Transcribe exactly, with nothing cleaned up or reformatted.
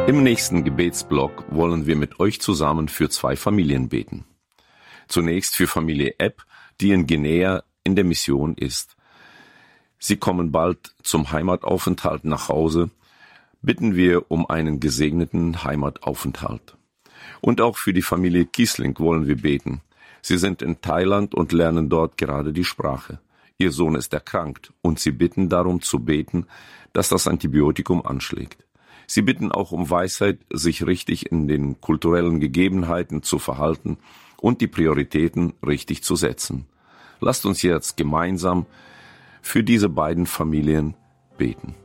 Im nächsten Gebetsblock wollen wir mit euch zusammen für zwei Familien beten. Zunächst für Familie Epp, die in Guinea in der Mission ist. Sie kommen bald zum Heimataufenthalt nach Hause. Bitten wir um einen gesegneten Heimataufenthalt. Und auch für die Familie Kiesling wollen wir beten. Sie sind in Thailand und lernen dort gerade die Sprache. Ihr Sohn ist erkrankt und sie bitten darum zu beten, dass das Antibiotikum anschlägt. Sie bitten auch um Weisheit, sich richtig in den kulturellen Gegebenheiten zu verhalten und die Prioritäten richtig zu setzen. Lasst uns jetzt gemeinsam für diese beiden Familien beten.